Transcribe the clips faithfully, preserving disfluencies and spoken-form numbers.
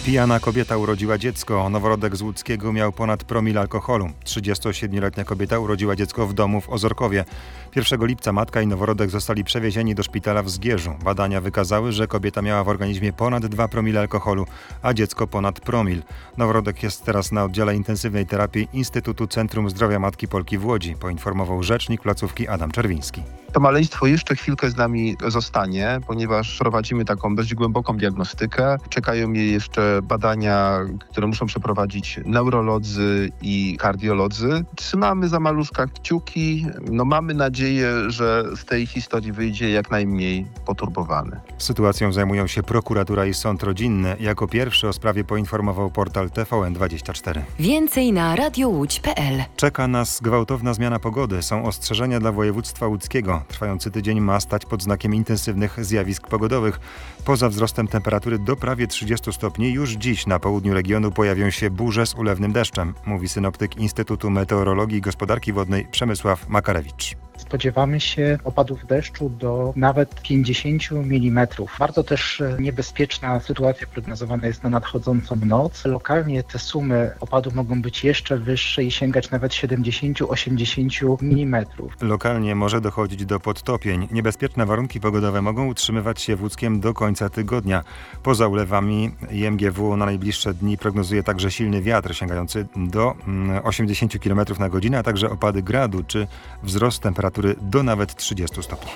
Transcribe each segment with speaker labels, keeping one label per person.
Speaker 1: Pijana kobieta urodziła dziecko. Noworodek z Łódzkiego miał ponad promil alkoholu. trzydziestosiedmioletnia kobieta urodziła dziecko w domu w Ozorkowie. pierwszego lipca matka i noworodek zostali przewiezieni do szpitala w Zgierzu. Badania wykazały, że kobieta miała w organizmie ponad dwa promile alkoholu, a dziecko ponad promil. Noworodek jest teraz na oddziale intensywnej terapii Instytutu Centrum Zdrowia Matki Polki w Łodzi, poinformował rzecznik placówki Adam Czerwiński.
Speaker 2: To maleństwo jeszcze chwilkę z nami zostanie, ponieważ prowadzimy taką dość głęboką diagnostykę. Czekają je jeszcze badania, które muszą przeprowadzić neurolodzy i kardiolodzy. Trzymamy za maluszka kciuki. No, mamy nadzieję, że z tej historii wyjdzie jak najmniej poturbowany.
Speaker 1: Sytuacją zajmują się prokuratura i sąd rodzinny. Jako pierwszy o sprawie poinformował portal T V N dwadzieścia cztery.
Speaker 3: Więcej na radiołódź kropka p l.
Speaker 1: Czeka nas gwałtowna zmiana pogody. Są ostrzeżenia dla województwa łódzkiego. Trwający tydzień ma stać pod znakiem intensywnych zjawisk pogodowych. Poza wzrostem temperatury do prawie trzydziestu stopni, już dziś na południu regionu pojawią się burze z ulewnym deszczem, mówi synoptyk Instytutu Meteorologii i Gospodarki Wodnej Przemysław Makarewicz.
Speaker 4: Spodziewamy się opadów deszczu do nawet pięćdziesięciu milimetrów. Bardzo też niebezpieczna sytuacja prognozowana jest na nadchodzącą noc. Lokalnie te sumy opadów mogą być jeszcze wyższe i sięgać nawet siedemdziesiąt do osiemdziesięciu milimetrów.
Speaker 1: Lokalnie może dochodzić do podtopień. Niebezpieczne warunki pogodowe mogą utrzymywać się w Łódzkiem do końca tygodnia. Poza ulewami I M G W na najbliższe dni prognozuje także silny wiatr sięgający do osiemdziesięciu kilometrów na godzinę, a także opady gradu czy wzrost temperatury do nawet trzydziestu stopni.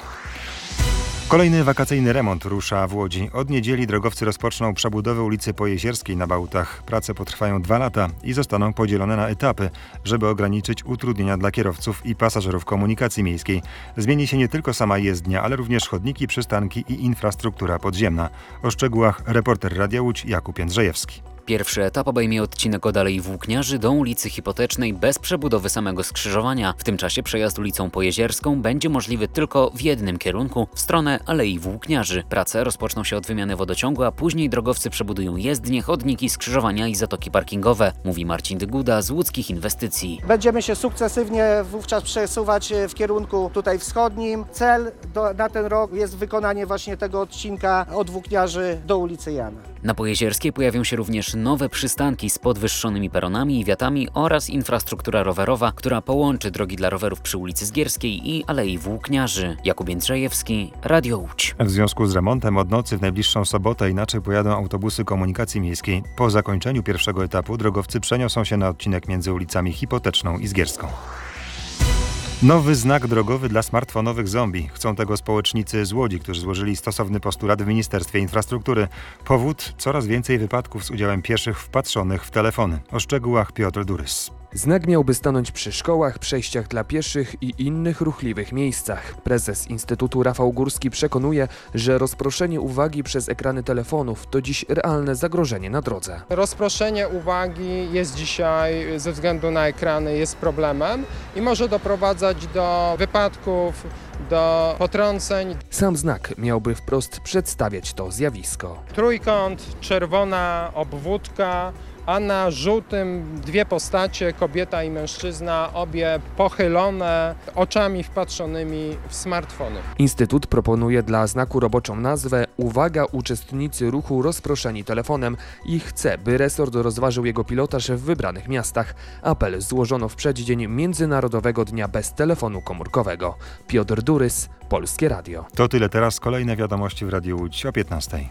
Speaker 1: Kolejny wakacyjny remont rusza w Łodzi. Od niedzieli drogowcy rozpoczną przebudowę ulicy Pojezierskiej na Bałtach. Prace potrwają dwa lata i zostaną podzielone na etapy, żeby ograniczyć utrudnienia dla kierowców i pasażerów komunikacji miejskiej. Zmieni się nie tylko sama jezdnia, ale również chodniki, przystanki i infrastruktura podziemna. O szczegółach reporter Radia Łódź Jakub Jędrzejewski.
Speaker 5: Pierwszy etap obejmie odcinek od Alei Włókniarzy do ulicy Hipotecznej bez przebudowy samego skrzyżowania. W tym czasie przejazd ulicą Pojezierską będzie możliwy tylko w jednym kierunku, w stronę Alei Włókniarzy. Prace rozpoczną się od wymiany wodociągu, a później drogowcy przebudują jezdnie, chodniki, skrzyżowania i zatoki parkingowe, mówi Marcin Dyguda z Łódzkich Inwestycji.
Speaker 6: Będziemy się sukcesywnie wówczas przesuwać w kierunku tutaj wschodnim. Cel do, na ten rok jest wykonanie właśnie tego odcinka od Włókniarzy do ulicy Jana.
Speaker 5: Na Pojezierskiej pojawią się również nowe przystanki z podwyższonymi peronami i wiatami oraz infrastruktura rowerowa, która połączy drogi dla rowerów przy ulicy Zgierskiej i Alei Włókniarzy. Jakub Jędrzejewski, Radio Łódź.
Speaker 1: W związku z remontem od nocy w najbliższą sobotę inaczej pojadą autobusy komunikacji miejskiej. Po zakończeniu pierwszego etapu drogowcy przeniosą się na odcinek między ulicami Hipoteczną i Zgierską. Nowy znak drogowy dla smartfonowych zombie. Chcą tego społecznicy z Łodzi, którzy złożyli stosowny postulat w Ministerstwie Infrastruktury. Powód: coraz więcej wypadków z udziałem pieszych wpatrzonych w telefony. O szczegółach Piotr Durys.
Speaker 7: Znak miałby stanąć przy szkołach, przejściach dla pieszych i innych ruchliwych miejscach. Prezes Instytutu Rafał Górski przekonuje, że rozproszenie uwagi przez ekrany telefonów to dziś realne zagrożenie na drodze.
Speaker 8: Rozproszenie uwagi jest dzisiaj ze względu na ekrany jest problemem i może doprowadzać do wypadków, do potrąceń.
Speaker 7: Sam znak miałby wprost przedstawiać to zjawisko.
Speaker 8: Trójkąt, czerwona obwódka, a na żółtym dwie postacie, kobieta i mężczyzna, obie pochylone, oczami wpatrzonymi w smartfony.
Speaker 7: Instytut proponuje dla znaku roboczą nazwę Uwaga, uczestnicy ruchu rozproszeni telefonem i chce, by resort rozważył jego pilotaż w wybranych miastach. Apel złożono w przeddzień Międzynarodowego Dnia Bez Telefonu Komórkowego. Piotr Durys, Polskie Radio.
Speaker 1: To tyle teraz. Kolejne wiadomości w Radiu Łódź o piętnastej.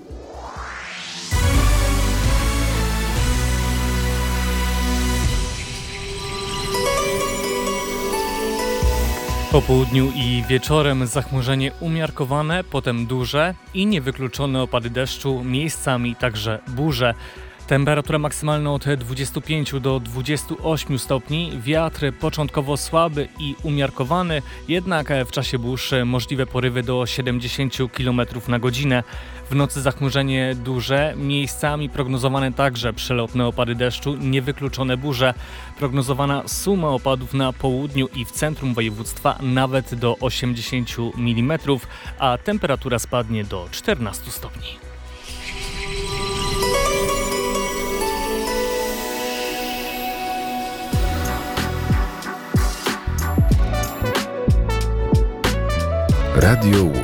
Speaker 9: Po południu i wieczorem zachmurzenie umiarkowane, potem duże i niewykluczone opady deszczu, miejscami także burze. Temperatura maksymalna od dwudziestu pięciu do dwudziestu ośmiu stopni, wiatr początkowo słaby i umiarkowany, jednak w czasie burz możliwe porywy do siedemdziesięciu kilometrów na godzinę. W nocy zachmurzenie duże, miejscami prognozowane także przelotne opady deszczu, niewykluczone burze. Prognozowana suma opadów na południu i w centrum województwa nawet do osiemdziesięciu milimetrów, a temperatura spadnie do czternastu stopni.
Speaker 10: Radio